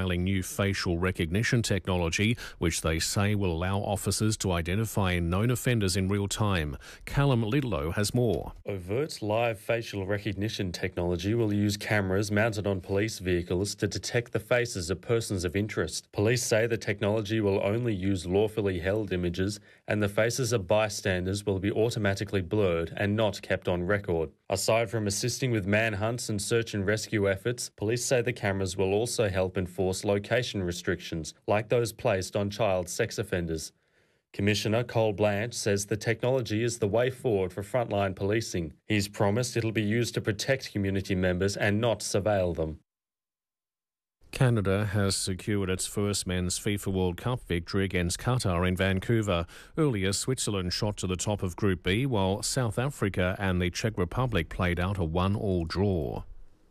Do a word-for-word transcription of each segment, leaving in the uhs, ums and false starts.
trialling new facial recognition technology, which they say will allow officers to identify known offenders in real time. Callum Lidlow has more. Overt live facial recognition technology will use cameras mounted on police vehicles to detect the faces of persons of interest. Police say the technology will only use lawfully held images, and the faces of bystanders will be automatically blurred and not kept on record. Aside from assisting with manhunts and search and rescue efforts, police say the cameras will also help enforce location restrictions, like those placed on child sex offenders. Commissioner Cole Blanche says the technology is the way forward for frontline policing. He's promised it'll be used to protect community members and not surveil them. Canada has secured its first men's FIFA World Cup victory against Qatar in Vancouver. Earlier, Switzerland shot to the top of Group B, while South Africa and the Czech Republic played out a one-all draw.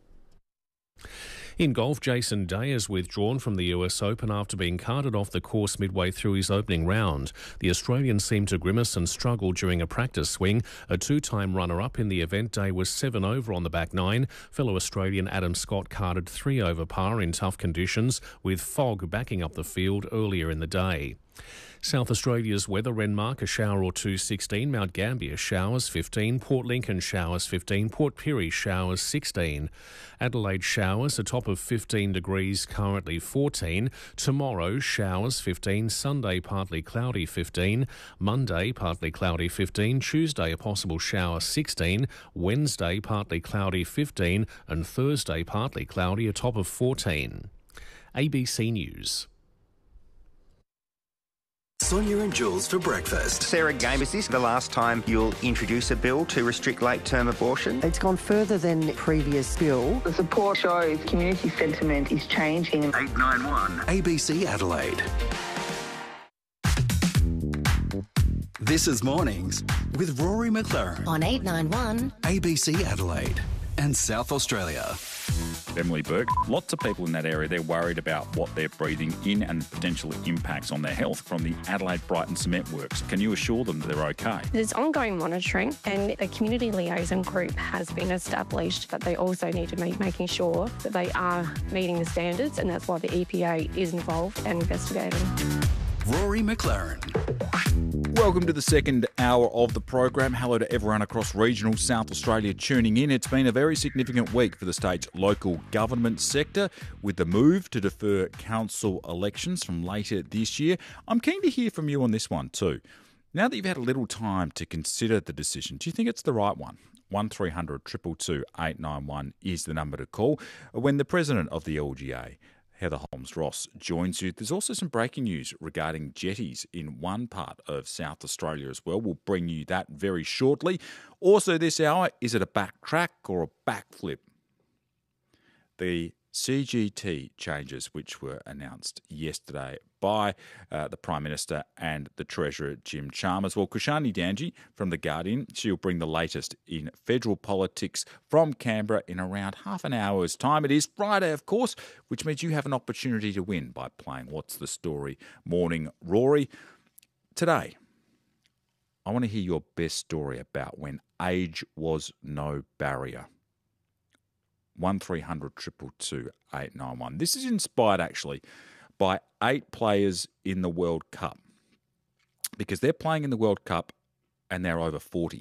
In golf, Jason Day has withdrawn from the U S Open after being carted off the course midway through his opening round. The Australian seemed to grimace and struggle during a practice swing. A two-time runner-up in the event, Day was seven over on the back nine. Fellow Australian Adam Scott carded three over par in tough conditions, with fog backing up the field earlier in the day. South Australia's weather: Renmark, a shower or two, sixteen. Mount Gambier, showers, fifteen. Port Lincoln, showers, fifteen. Port Pirie, showers, sixteen. Adelaide, showers, a top of fifteen degrees, currently fourteen. Tomorrow, showers, fifteen. Sunday, partly cloudy, fifteen. Monday, partly cloudy, fifteen. Tuesday, a possible shower, sixteen. Wednesday, partly cloudy, fifteen. And Thursday, partly cloudy, a top of fourteen. A B C News. Sonia and Jules for breakfast. Sarah Game, is this the last time you'll introduce a bill to restrict late-term abortion? It's gone further than previous bill. The support shows community sentiment is changing. eight nine one A B C Adelaide. This is Mornings with Rory McLaren on eight nine one A B C Adelaide and South Australia. Emily Burke, lots of people in that area, they're worried about what they're breathing in and potential impacts on their health from the Adelaide Brighton Cement Works. Can you assure them that they're okay? There's ongoing monitoring, and a community liaison group has been established, but they also need to be making sure that they are meeting the standards, and that's why the E P A is involved and investigating. Rory McLaren. Welcome to the second hour of the program. Hello to everyone across regional South Australia tuning in. It's been a very significant week for the state's local government sector with the move to defer council elections from later this year. I'm keen to hear from you on this one too. Now that you've had a little time to consider the decision, do you think it's the right one? one three hundred two two two eight nine one is the number to call. When the president of the L G A, Heather Holmes-Ross, joins you. There's also some breaking news regarding jetties in one part of South Australia as well. We'll bring you that very shortly. Also this hour, is it a backtrack or a backflip? The C G T changes, which were announced yesterday by uh, the Prime Minister and the Treasurer, Jim Chalmers. Well, Kushani Danji from The Guardian, she'll bring the latest in federal politics from Canberra in around half an hour's time. It is Friday, of course, which means you have an opportunity to win by playing What's the Story Morning Rory. Today, I want to hear your best story about when age was no barrier. one three hundred two two two eight nine one. This is inspired, actually, by eight players in the World Cup because they're playing in the World Cup and they're over forty,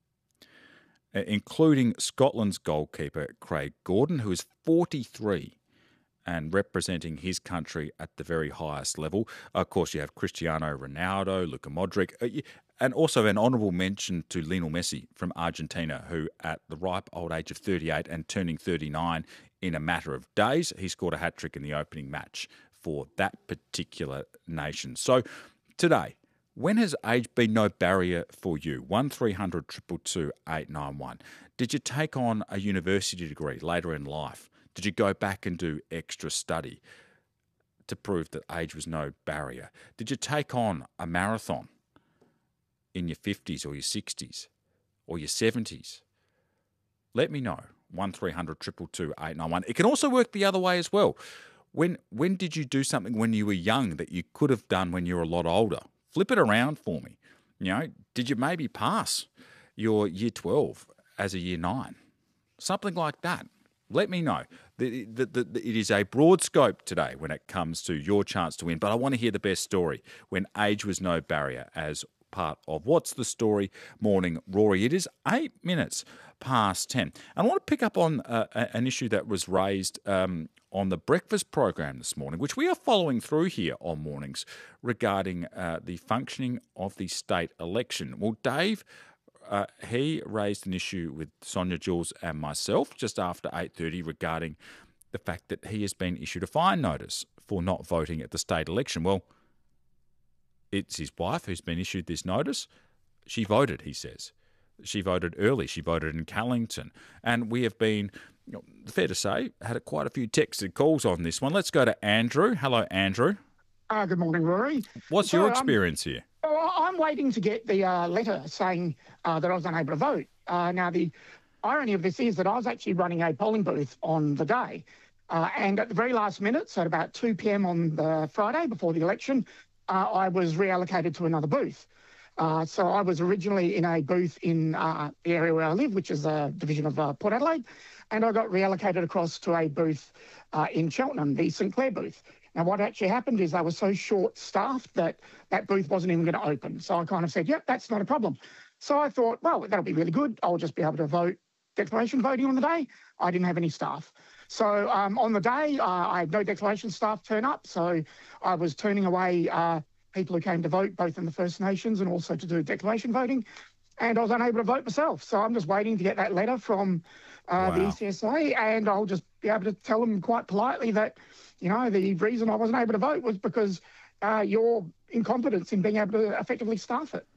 including Scotland's goalkeeper, Craig Gordon, who is forty-three and representing his country at the very highest level. Of course, you have Cristiano Ronaldo, Luka Modric, and also an honourable mention to Lionel Messi from Argentina, who at the ripe old age of thirty-eight and turning thirty-nine in a matter of days, he scored a hat-trick in the opening match for that particular nation. So today, when has age been no barrier for you? one three hundred two two two eight nine one. Did you take on a university degree later in life? Did you go back and do extra study to prove that age was no barrier? Did you take on a marathon in your fifties or your sixties or your seventies? Let me know. one three hundred two two two eight nine one. It can also work the other way as well. When when did you do something when you were young that you could have done when you were a lot older? Flip it around for me. You know, did you maybe pass your year twelve as a year nine? Something like that. let me know. The, the, the, the, it is a broad scope today when it comes to your chance to win, but I want to hear the best story when age was no barrier as part of What's the Story Morning Rory. It is eight minutes past ten. And I want to pick up on uh, an issue that was raised um, on the breakfast program this morning, which we are following through here on Mornings, regarding uh, the functioning of the state election. Well, Dave, uh, he raised an issue with Sonia Jules and myself just after eight thirty regarding the fact that he has been issued a fine notice for not voting at the state election. Well, it's his wife who's been issued this notice. She voted, he says. She voted early. She voted in Callington. And we have been, you know, fair to say, had quite a few texted calls on this one. Let's go to Andrew. Hello, Andrew. Uh, good morning, Rory. What's so, your experience um, here? I'm waiting to get the uh, letter saying uh, that I was unable to vote. Uh, now, the irony of this is that I was actually running a polling booth on the day. Uh, and at the very last minute, so at about two p.m. on the Friday before the election, uh, I was reallocated to another booth. Uh, so I was originally in a booth in uh, the area where I live, which is a division of uh, Port Adelaide, and I got reallocated across to a booth uh, in Cheltenham, the St Clair booth. Now, what actually happened is they were so short-staffed that that booth wasn't even going to open. So I kind of said, yep, that's not a problem. So I thought, well, that'll be really good. I'll just be able to vote declaration voting on the day. I didn't have any staff. So um, on the day, uh, I had no declaration staff turn up. So I was turning away uh, people who came to vote, both in the First Nations and also to do declaration voting. And I was unable to vote myself. So I'm just waiting to get that letter from uh, wow. the E C S A, and I'll just be able to tell them quite politely that, you know, the reason I wasn't able to vote was because uh, your incompetence in being able to effectively staff it.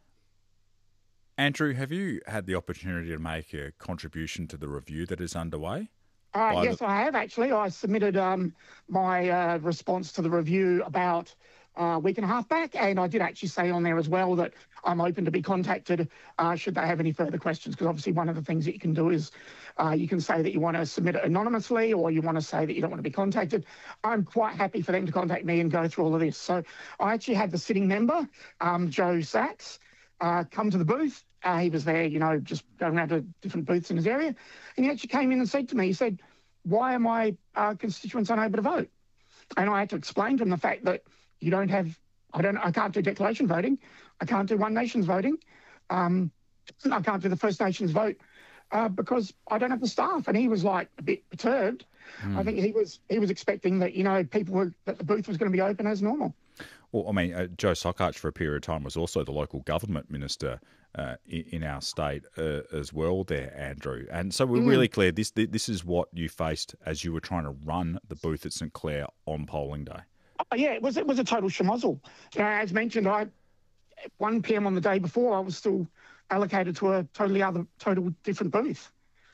Andrew, have you had the opportunity to make a contribution to the review that is underway? Uh, yes, the... I have actually. I submitted um, my uh, response to the review about a week and a half back, and I did actually say on there as well that I'm open to be contacted uh, should they have any further questions, because obviously one of the things that you can do is uh, you can say that you want to submit it anonymously, or you want to say that you don't want to be contacted. I'm quite happy for them to contact me and go through all of this. So I actually had the sitting member, um, Joe Sachs, uh, come to the booth. Uh, he was there, you know, just going around to different booths in his area. And he actually came in and said to me, he said, why are my uh, constituents unable to vote? And I had to explain to him the fact that you don't have, I don't, I can't do declaration voting. I can't do One Nations voting. Um, I can't do the First Nations vote uh, because I don't have the staff. And he was like a bit perturbed. Mm. I think he was he was expecting that, you know, people were, that the booth was going to be open as normal. Well, I mean, uh, Joe Sockarch for a period of time was also the local government minister uh, in, in our state uh, as well there, Andrew. And so we're mm. really clear, this this is what you faced as you were trying to run the booth at St Clair on polling day. Oh, yeah, it was it was a total schmozzle. You know, as mentioned, I at one p.m. on the day before, I was still allocated to a totally other, total different booth.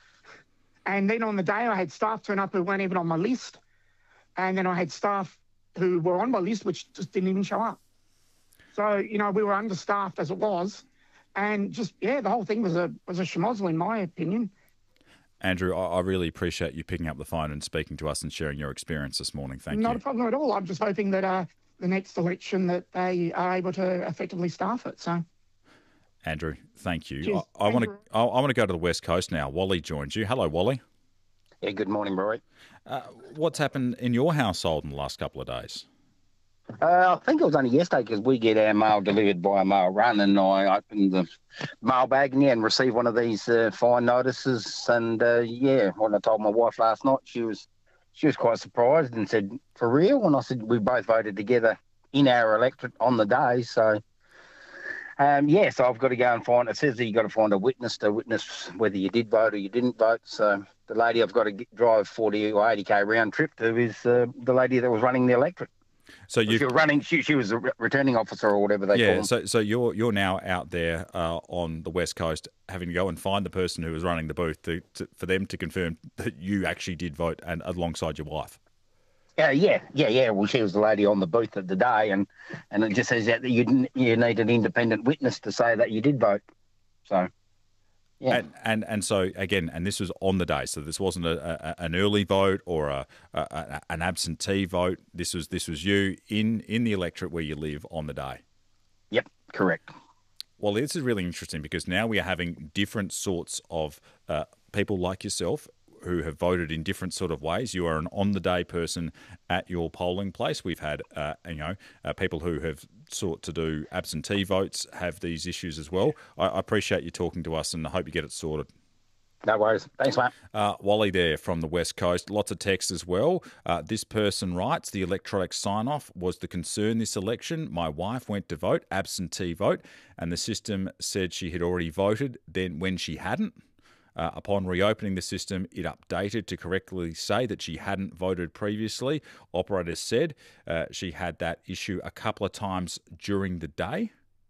And then on the day, I had staff turn up who weren't even on my list. And then I had staff who were on my list, which just didn't even show up. So, you know, we were understaffed as it was. And just, yeah, the whole thing was a was a schmozzle, in my opinion. Andrew, I, I really appreciate you picking up the phone and speaking to us and sharing your experience this morning. Thank Not you. Not a problem at all. I'm just hoping that uh, the next election that they are able to effectively staff it. So, Andrew, thank you. Cheers. I, I want to I, I want to go to the West Coast now. Wally joins you. Hello, Wally. Yeah, good morning, Rory. Uh, what's happened in your household in the last couple of days? Uh, I think it was only yesterday because we get our mail delivered by a mail run, and I opened the mail bag and, yeah, and received one of these uh, fine notices. And uh, yeah, when I told my wife last night, she was she was quite surprised and said, "For real?" And I said, "We both voted together in our electorate on the day, so." Um, yeah, so I've got to go and find, it says that you've got to find a witness to witness whether you did vote or you didn't vote. So the lady I've got to get, drive forty or eighty K round trip to is uh, the lady that was running the electorate. So you were running, she, she was a returning officer or whatever they yeah, call them. so so you're you're now out there uh, on the West Coast having to go and find the person who was running the booth to, to, for them to confirm that you actually did vote and alongside your wife. Yeah, yeah, yeah, yeah. Well, she was the lady on the booth of the day, and, and it just says that you you need an independent witness to say that you did vote. So, yeah. And and, and so again, and this was on the day, so this wasn't a, a, an early vote or a, a an absentee vote. This was this was you in, in the electorate where you live on the day. Yep, correct. Well, this is really interesting because now we are having different sorts of uh, people like yourself who have voted in different sort of ways. You are an on-the-day person at your polling place. We've had, uh, you know, uh, people who have sought to do absentee votes have these issues as well. I, I appreciate you talking to us, and I hope you get it sorted. No worries. Thanks, mate. Uh, Wally there from the West Coast. Lots of text as well. Uh, this person writes, the electronic sign-off was the concern this election. My wife went to vote, absentee vote, and the system said she had already voted. Then when she hadn't, uh, upon reopening the system, it updated to correctly say that she hadn't voted previously. Operators said uh, she had that issue a couple of times during the day.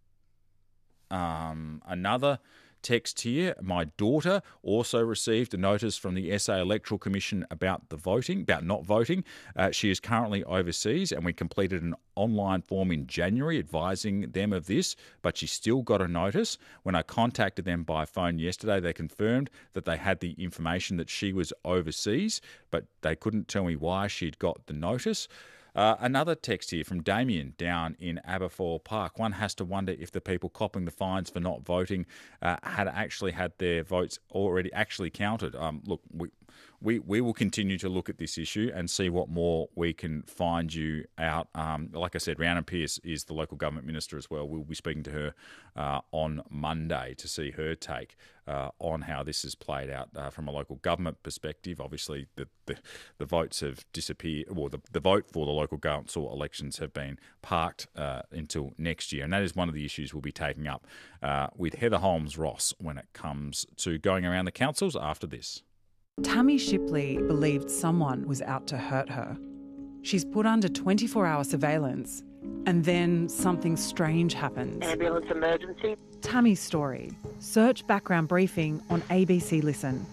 Um, another text here, my daughter also received a notice from the S A Electoral Commission about the voting, about not voting. Uh, she is currently overseas, and we completed an online form in January advising them of this, but she still got a notice. When I contacted them by phone yesterday, they confirmed that they had the information that she was overseas, but they couldn't tell me why she'd got the notice. Uh, another text here from Damien down in Aberfoyle Park. One has to wonder if the people copping the fines for not voting uh, had actually had their votes already actually counted. Um, look, we, we we will continue to look at this issue and see what more we can find you out. Um, like I said, Rhiannon Pearce is the local government minister as well. We'll be speaking to her uh, on Monday to see her take uh, on how this has played out uh, from a local government perspective. Obviously, the the, the votes have disappeared, or the, the vote for the local council elections have been parked uh, until next year, and that is one of the issues we'll be taking up uh, with Heather Holmes-Ross when it comes to going around the councils after this. Tammy Shipley believed someone was out to hurt her. She's put under twenty-four hour surveillance, and then something strange happens. Ambulance emergency. Tammy's story. Search background briefing on A B C Listen.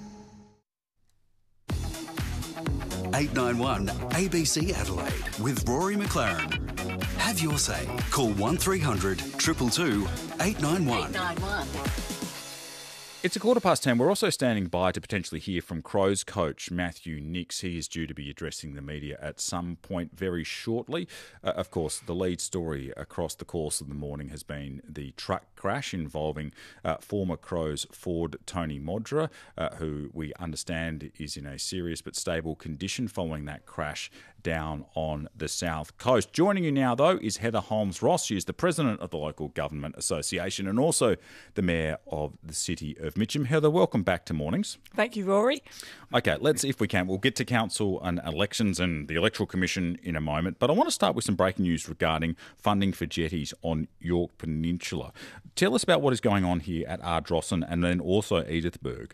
eight nine one A B C Adelaide with Rory McLaren. Have your say. Call one three hundred two two two eight nine one. eight nine one. It's a quarter past ten. We're also standing by to potentially hear from Crows coach Matthew Nicks. He is due to be addressing the media at some point very shortly. Uh, of course, the lead story across the course of the morning has been the truck crash involving uh, former Crows forward Tony Modra, uh, who we understand is in a serious but stable condition following that crash down on the south coast. Joining you now, though, is Heather Holmes-Ross. She is the president of the Local Government Association and also the mayor of the city of Mitcham. Heather, welcome back to Mornings. Thank you, Rory. Okay, let's, if we can, we'll get to council and elections and the Electoral Commission in a moment, but I want to start with some breaking news regarding funding for jetties on Yorke Peninsula. Tell us about what is going on here at Ardrossan and then also Edithburgh.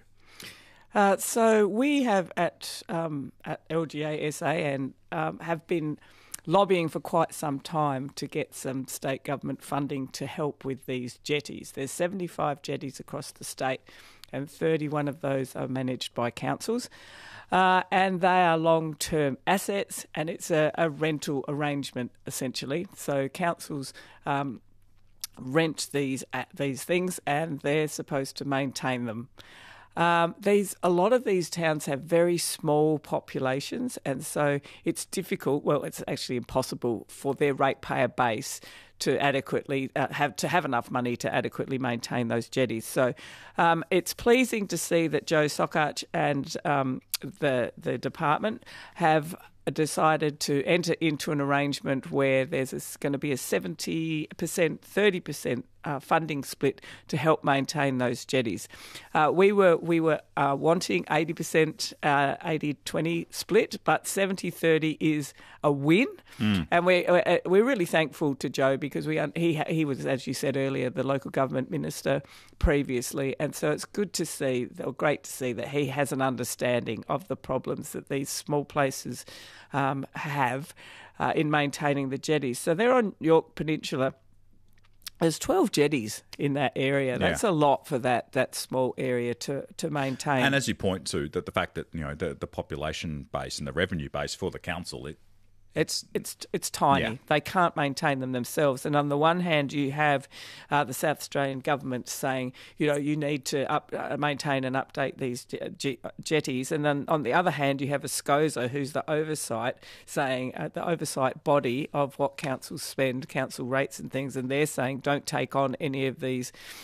Uh, so we have at um, at L G A S A and um, have been lobbying for quite some time to get some state government funding to help with these jetties. There's seventy-five jetties across the state and thirty-one of those are managed by councils. Uh, and they are long-term assets and it's a, a rental arrangement essentially. So councils um, rent these uh, these things and they're supposed to maintain them. Um, these a lot of these towns have very small populations, and so it's difficult. Well, it's actually impossible for their ratepayer base to adequately uh, have to have enough money to adequately maintain those jetties. So um, it's pleasing to see that Joe Sockarch and um, the the department have decided to enter into an arrangement where there's going to be a seventy percent, thirty percent uh, funding split to help maintain those jetties. Uh, we were we were uh, wanting eighty percent, uh, eighty twenty split, but seventy thirty is a win, mm. and we we're, we're really thankful to Joe because we he he was, as you said earlier, the local government minister previously, and so it's good to see, or great to see that he has an understanding of the problems that these small places Um, have uh, in maintaining the jetties. So they're on Yorke Peninsula. There's twelve jetties in that area. That's yeah. a lot for that that small area to, to maintain. And as you point to, that the fact that you know the, the population base and the revenue base for the council, it It's it's it's tiny. Yeah. They can't maintain them themselves. And on the one hand, you have uh, the South Australian government saying, you know, you need to up, uh, maintain and update these j- jetties. And then on the other hand, you have a SCOSA, who's the oversight, saying uh, the oversight body of what councils spend, council rates and things, and they're saying don't take on any of these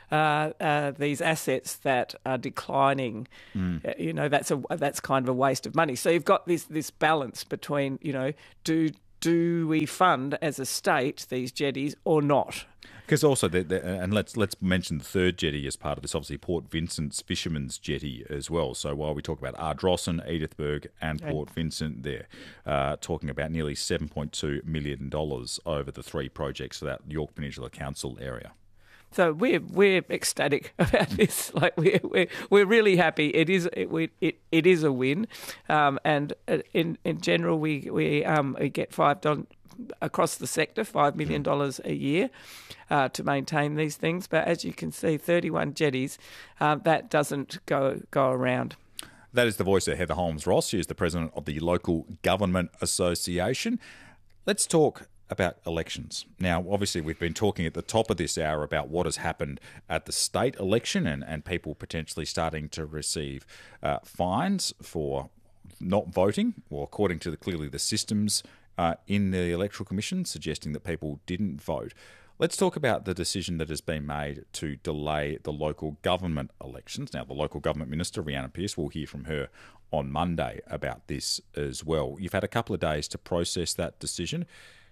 uh, uh, these assets that are declining, Mm. uh, you know, that's a that's kind of a waste of money. So you've got this this balance between, you know, do do we fund as a state these jetties or not? Because also, the, the, and let's let's mention the third jetty as part of this, obviously Port Vincent's Fisherman's Jetty as well. So while we talk about Ardrossan, Edithburgh and Port Vincent there, uh, talking about nearly seven point two million dollars over the three projects for that Yorke Peninsula Council area. So we're we're ecstatic about this. Like we're we're, we're really happy. It is it we, it, it is a win, um, and in in general we we um we get five dollars across the sector, five million dollars a year uh, to maintain these things. But as you can see, thirty-one jetties, uh, that doesn't go go around. That is the voice of Heather Holmes-Ross. She is the president of the Local Government Association. Let's talk about elections. Now, obviously, we've been talking at the top of this hour about what has happened at the state election and, and people potentially starting to receive uh, fines for not voting, or according to the, clearly the systems uh, in the Electoral Commission suggesting that people didn't vote. Let's talk about the decision that has been made to delay the local government elections. Now, the local government minister, Rhiannon Pearce, we'll hear from her on Monday about this as well. You've had a couple of days to process that decision.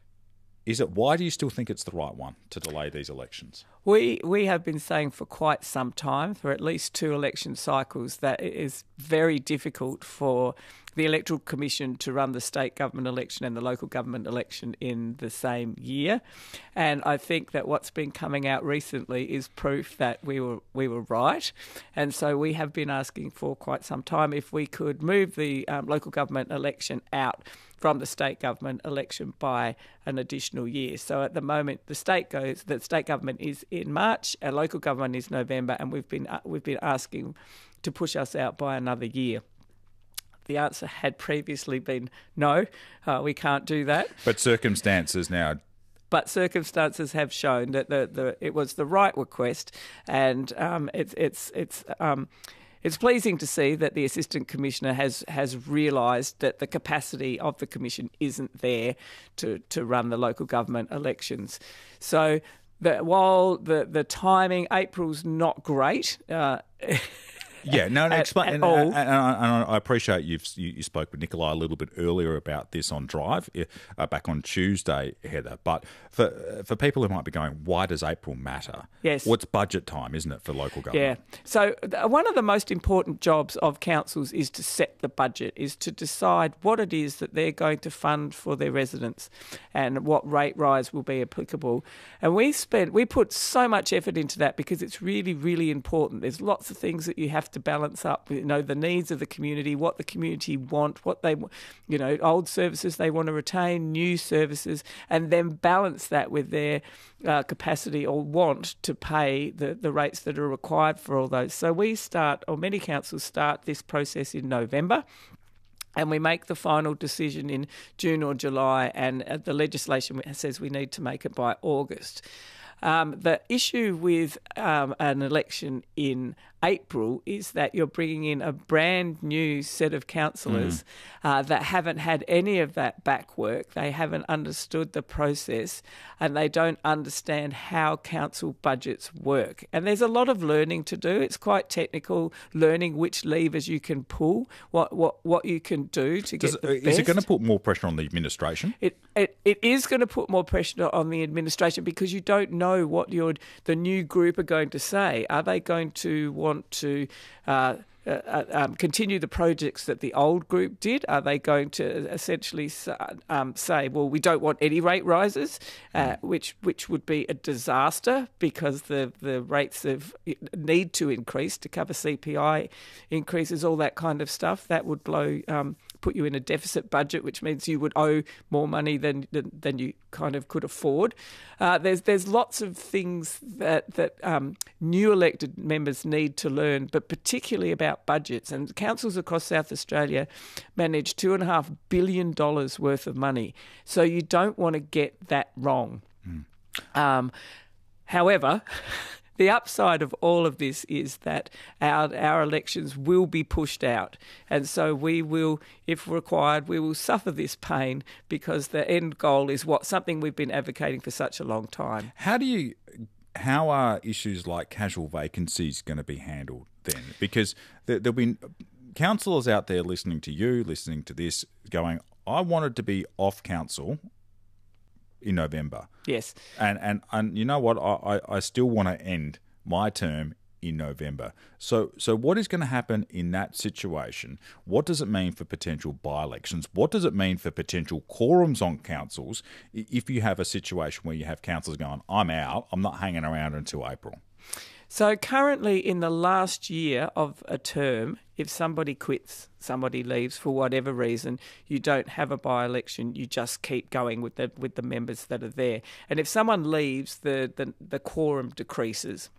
Is it, why do you still think it's the right one to delay these elections? We we have been saying for quite some time, for at least two election cycles, that it is very difficult for the Electoral Commission to run the state government election and the local government election in the same year. And I think that what's been coming out recently is proof that we were we were right. And so we have been asking for quite some time if we could move the um, local government election out from the state government election by an additional year. So at the moment, the state goes, the state government is in March, our local government is November, and we've been uh, we've been asking to push us out by another year. The answer had previously been no, uh, we can't do that. But circumstances now. But circumstances have shown that the, the it was the right request, and um, it's it's it's. Um, It's pleasing to see that the Assistant Commissioner has, has realised that the capacity of the Commission isn't there to, to run the local government elections. So the, while the, the timing, April's not great. Uh, Yeah, no, no at, explain. at And, all. and, and, and I appreciate you've you, you spoke with Nikolai a little bit earlier about this on Drive uh, back on Tuesday, Heather. But for for people who might be going, why does April matter? Yes. Well, it's budget time, isn't it, for local government? Yeah. So th- one of the most important jobs of councils is to set the budget, is to decide what it is that they're going to fund for their residents and what rate rise will be applicable. And we spent we put so much effort into that because it's really, really important. There's lots of things that you have to balance up, you know, the needs of the community, what the community want, what they, you know, old services they want to retain, new services, and then balance that with their uh, capacity or want to pay the, the rates that are required for all those. So we start, or many councils start this process in November. And we make the final decision in June or July, and the legislation says we need to make it by August. Um, the issue with um, an election in April is that you're bringing in a brand new set of councillors mm. uh, that haven't had any of that back work. They haven't understood the process, and they don't understand how council budgets work. And there's a lot of learning to do. It's quite technical, learning which levers you can pull, what what, what you can do to Does, get the is best. it going to put more pressure on the administration? It, it it is going to put more pressure on the administration because you don't know what your the new group are going to say. Are they going to want to uh, uh, um, continue the projects that the old group did? Are they going to essentially um, say, well, we don't want any rate rises, uh, which which would be a disaster because the, the rates of need to increase to cover C P I increases, all that kind of stuff. That would blow... Um, put you in a deficit budget, which means you would owe more money than than, than you kind of could afford. Uh, there's there's lots of things that that um, new elected members need to learn, but particularly about budgets. And councils across South Australia manage two and a half billion dollars worth of money, so you don't want to get that wrong. Mm. Um, however. The upside of all of this is that our our elections will be pushed out. And so we will, if required, we will suffer this pain because the end goal is what something we've been advocating for such a long time. How do you how are issues like casual vacancies going to be handled then? Because there, there'll be councillors out there listening to you, listening to this, going, I wanted to be off council in November. Yes. And and, and you know what? I, I, I still want to end my term in November. So so what is going to happen in that situation? What does it mean for potential by-elections? What does it mean for potential quorums on councils if you have a situation where you have councillors going, I'm out, I'm not hanging around until April? So currently in the last year of a term, if somebody quits, somebody leaves for whatever reason, you don't have a by-election, you just keep going with the with the members that are there. And if someone leaves, the, the, the quorum decreases.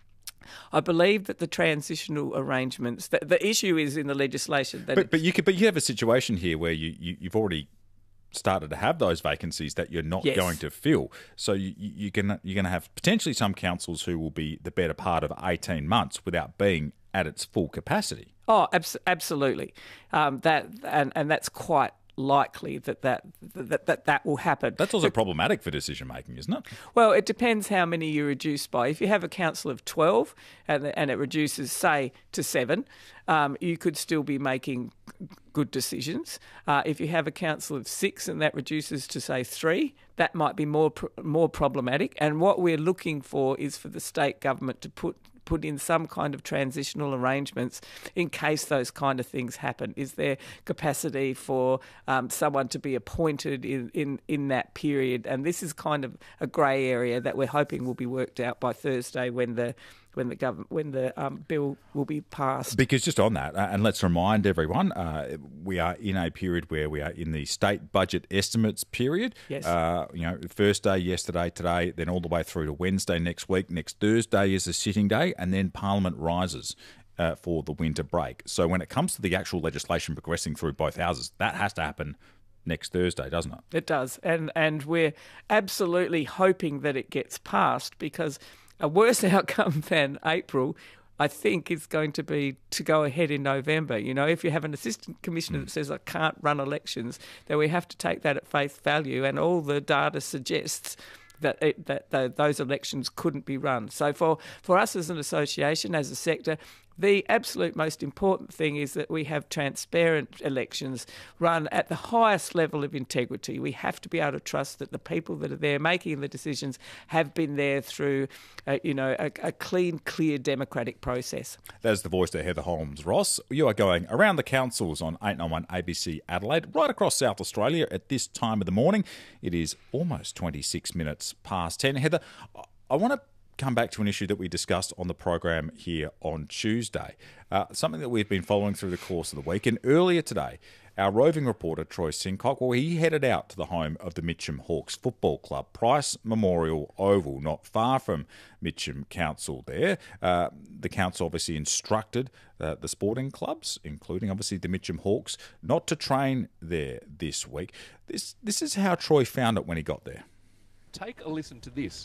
I believe that the transitional arrangements, the, the issue is in the legislation. That but but you could, but you have a situation here where you, you you've already started to have those vacancies that you're not yes. going to fill. So you, you can you're going to have potentially some councils who will be the better part of eighteen months without being at its full capacity. Oh, abs- absolutely. Um, that and and that's quite likely that that, that that that will happen. That's also but, problematic for decision making, isn't it? Well, it depends how many you reduce by. If you have a council of twelve and and it reduces, say, to seven, um, you could still be making good decisions. Uh, if you have a council of six and that reduces to, say, three, that might be more more problematic. And what we're looking for is for the state government to put put in some kind of transitional arrangements in case those kind of things happen. Is there capacity for um, someone to be appointed in, in, in that period? And this is kind of a grey area that we're hoping will be worked out by Thursday when the when the government when the um, bill will be passed. Because just on that, uh, and let's remind everyone, uh, we are in a period where we are in the state budget estimates period. Yes. Uh, you know, first day yesterday, today, then all the way through to Wednesday next week. Next Thursday is a sitting day, and then Parliament rises uh, for the winter break. So when it comes to the actual legislation progressing through both houses, that has to happen next Thursday, doesn't it? It does, and and we're absolutely hoping that it gets passed, because a worse outcome than April, I think, is going to be to go ahead in November. You know, if you have an assistant commissioner that says, I can't run elections, then we have to take that at face value, and all the data suggests that it, that the, those elections couldn't be run. So for, for us as an association, as a sector, the absolute most important thing is that we have transparent elections run at the highest level of integrity. We have to be able to trust that the people that are there making the decisions have been there through, uh, you know, a, a clean, clear democratic process. That's the voice of Heather Holmes-Ross. You are going around the councils on eight ninety-one A B C Adelaide, right across South Australia at this time of the morning. It is almost twenty-six minutes past ten. Heather, I want to come back to an issue that we discussed on the program here on Tuesday, uh, something that we've been following through the course of the week. And earlier today, our roving reporter, Troy Sincock, well, he headed out to the home of the Mitcham Hawks Football Club, Price Memorial Oval, not far from Mitcham Council there. Uh, the council obviously instructed uh, the sporting clubs, including obviously the Mitcham Hawks, not to train there this week. This, this is how Troy found it when he got there. Take a listen to this.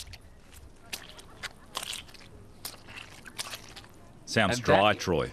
Sounds And dry, that- Troy.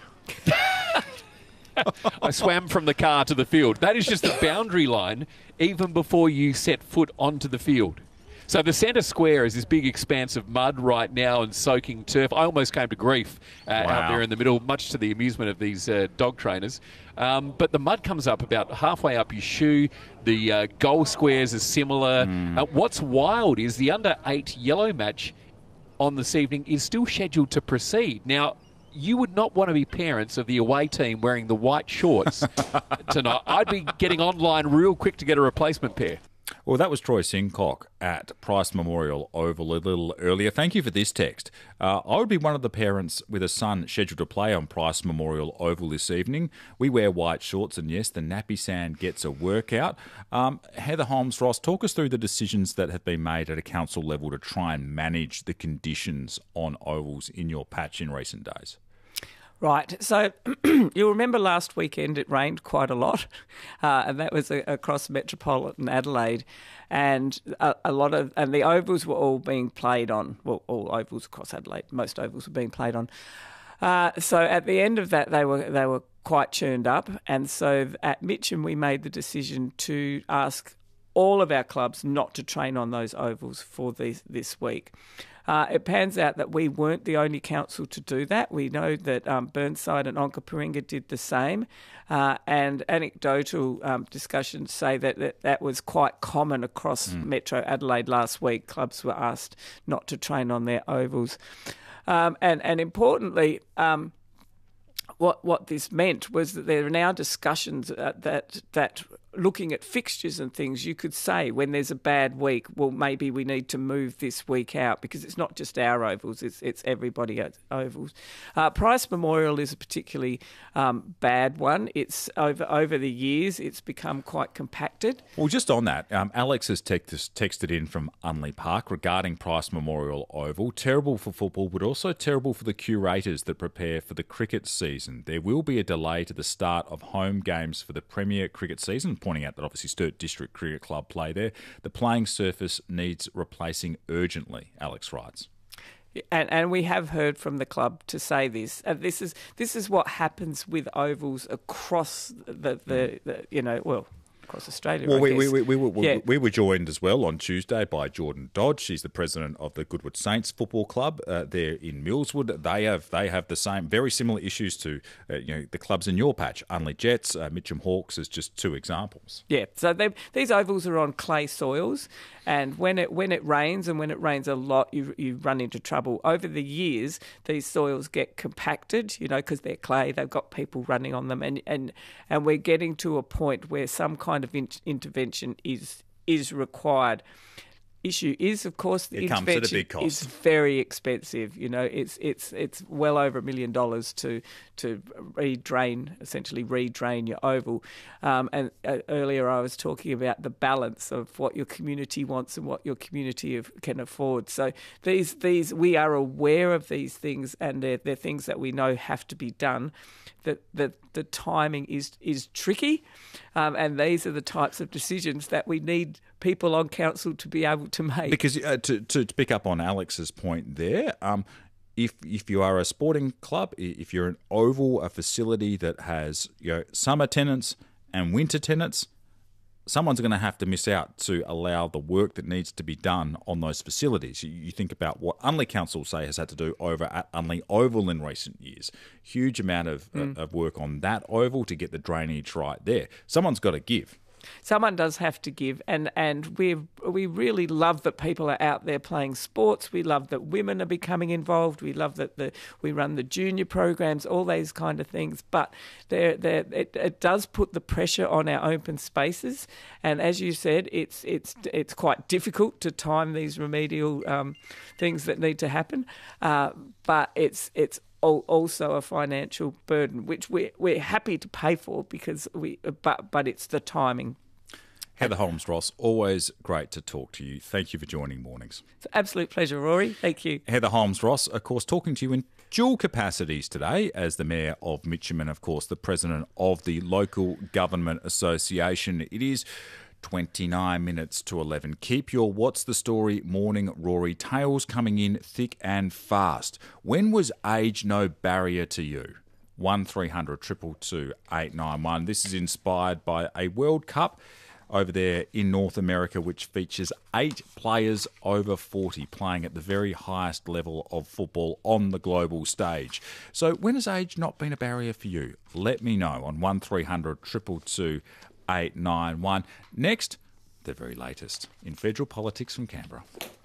I swam from the car to the field. That is just the boundary line even before you set foot onto the field. So the centre square is this big expanse of mud right now and soaking turf. I almost came to grief uh, Wow. out there in the middle, much to the amusement of these uh, dog trainers. Um, but the mud comes up about halfway up your shoe. The uh, goal squares are similar. Mm. Uh, what's wild is the under eight yellow match on this evening is still scheduled to proceed. Now, you would not want to be parents of the away team wearing the white shorts tonight. I'd be getting online real quick to get a replacement pair. Well, that was Troy Sincock at Price Memorial Oval a little earlier. Thank you for this text. Uh, I would be one of the parents with a son scheduled to play on Price Memorial Oval this evening. We wear white shorts, and yes, the nappy sand gets a workout. Um, Heather Holmes-Ross, talk us through the decisions that have been made at a council level to try and manage the conditions on ovals in your patch in recent days. Right. So you'll remember last weekend it rained quite a lot, uh, and that was a, across metropolitan Adelaide, and a, a lot of and the ovals were all being played on. Well, all ovals across Adelaide, most ovals were being played on. Uh, so at the end of that, they were they were quite churned up, and so at Mitcham we made the decision to ask all of our clubs not to train on those ovals for this, this week. Uh, it pans out that we weren't the only council to do that. We know that um, Burnside and Onkaparinga did the same, uh, and anecdotal um, discussions say that, that that was quite common across mm. Metro Adelaide last week. Clubs were asked not to train on their ovals. Um, and, and importantly, um, what what this meant was that there are now discussions uh, that that looking at fixtures and things, you could say when there's a bad week, well, maybe we need to move this week out, because it's not just our ovals, it's it's everybody at ovals. Uh, Price Memorial is a particularly um, bad one. It's over over the years, it's become quite compacted. Well, just on that, um, Alex has text, texted in from Unley Park regarding Price Memorial Oval. Terrible for football, but also terrible for the curators that prepare for the cricket season. There will be a delay to the start of home games for the Premier cricket season, pointing out that obviously Sturt District Cricket Club play there. The playing surface needs replacing urgently, Alex writes. And and we have heard from the club to say this. And this is this is what happens with ovals across the, the, the you know, well, across Australia. Well, I we, guess. we, we, we, we, yeah. we were joined as well on Tuesday by Jordan Dodge. She's the president of the Goodwood Saints Football Club uh, there in Millswood. They have they have the same, very similar issues to uh, you know the clubs in your patch. Unley Jets, uh, Mitcham Hawks as just two examples. Yeah, so these ovals are on clay soils, and when it when it rains and when it rains a lot, you you run into trouble. Over the years, these soils get compacted, you know, because they're clay. They've got people running on them, and and and we're getting to a point where some kind of in- intervention is is required. Issue is, of course, the it comes at a intervention big cost. is very expensive. You know, it's it's it's well over a million dollars to to re-drain, essentially re-drain your oval. Um, and uh, earlier I was talking about the balance of what your community wants and what your community of, can afford. So these these we are aware of these things, and they're they're things that we know have to be done. That the, the timing is is tricky, um, and these are the types of decisions that we need people on council to be able to make. Because uh, to, to to pick up on Alex's point there, um, if if you are a sporting club, if you're an oval, a facility that has you know summer tenants and winter tenants, someone's going to have to miss out to allow the work that needs to be done on those facilities. You, you think about what Unley Council, say, has had to do over at Unley Oval in recent years. Huge amount of, mm. uh, of work on that oval to get the drainage right there. Someone's got to give. Someone does have to give, and, and we we really love that people are out there playing sports. We love that women are becoming involved. We love that the we run the junior programs, all those kind of things. But they're, they're, it, it does put the pressure on our open spaces, and as you said, it's it's it's quite difficult to time these remedial um, things that need to happen. Uh, but it's it's. also a financial burden, which we're, we're happy to pay for because we, but but it's the timing. Heather Holmes-Ross, always great to talk to you. Thank you for joining Mornings. It's an absolute pleasure, Rory. Thank you. Heather Holmes-Ross, of course, talking to you in dual capacities today as the Mayor of Mitcham and, of course, the President of the Local Government Association. It is twenty-nine minutes to eleven. Keep your What's the Story morning, Rory. Tales coming in thick and fast. When was age no barrier to you? one three hundred two two two eight nine one. This is inspired by a World Cup over there in North America, which features eight players over forty playing at the very highest level of football on the global stage. So when has age not been a barrier for you? Let me know on one three hundred two two two eight nine one. Next, the very latest in federal politics from Canberra.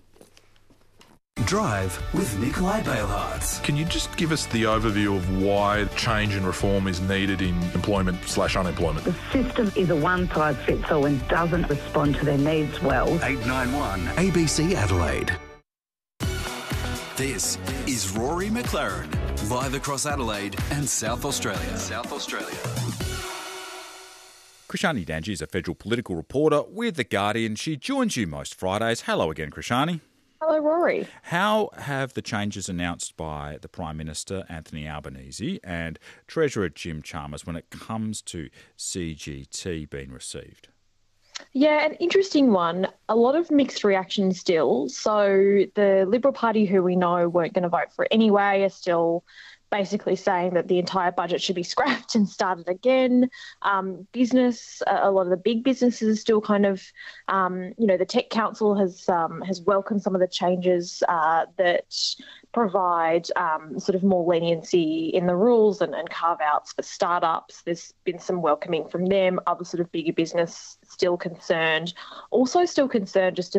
Drive with Nikolai Bailhartz. Can you just give us the overview of why change and reform is needed in employment slash unemployment? The system is a one-size-fits-all and doesn't respond to their needs well. eight nine one A B C Adelaide. This is Rory McLaren, live across Adelaide and South Australia. South Australia. Krishani Danji is a federal political reporter with The Guardian. She joins you most Fridays. Hello again, Krishani. Hello, Rory. How have the changes announced by the Prime Minister, Anthony Albanese, and Treasurer Jim Chalmers when it comes to C G T been received? Yeah, an interesting one. A lot of mixed reactions still. So the Liberal Party, who we know weren't going to vote for it anyway, are still basically saying that the entire budget should be scrapped and started again. Um, business, a lot of the big businesses are still kind of, um, you know, the Tech Council has um, has welcomed some of the changes uh, that provide um, sort of more leniency in the rules and, and carve-outs for startups. There's been some welcoming from them. Other sort of bigger business still concerned. Also still concerned just